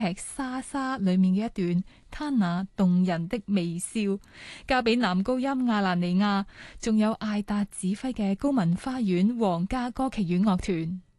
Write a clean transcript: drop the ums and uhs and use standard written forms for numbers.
劇莎莎裏面嘅一段他那動人的微笑，交俾男高音亞蘭尼亞，仲有艾達指揮嘅高文花園皇家歌劇院樂團。